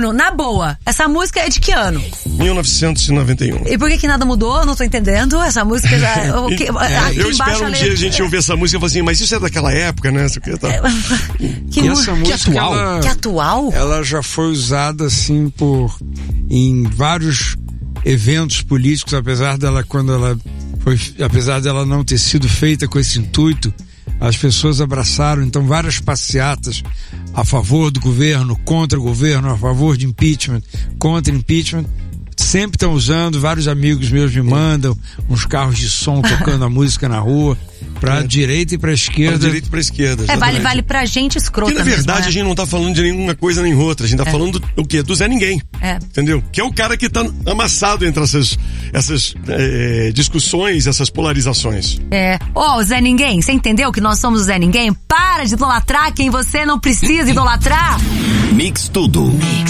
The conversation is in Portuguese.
Bruno, na boa, essa música é de que ano? 1991. E por que nada mudou? Eu não tô entendendo. Essa música já... eu espero um dia a gente ouvir essa música e falar assim, mas isso é daquela época, né? Que essa música atual? Que atual? Ela já foi usada assim em vários eventos políticos, apesar dela não ter sido feita com esse intuito. As pessoas abraçaram, então, várias passeatas a favor do governo, contra o governo, a favor de impeachment, contra impeachment. Sempre estão usando, vários amigos meus me mandam uns carros de som tocando a música na rua, pra direita e pra esquerda. Pra direita e pra esquerda. Vale pra gente escrota. Que na verdade mesmo, né? A gente não tá falando de nenhuma coisa nem outra, a gente tá falando do quê? Do Zé Ninguém. Entendeu? Que é o cara que tá amassado entre essas discussões, essas polarizações. O Zé Ninguém, você entendeu que nós somos o Zé Ninguém? Para de idolatrar quem você não precisa idolatrar. Mix Tudo.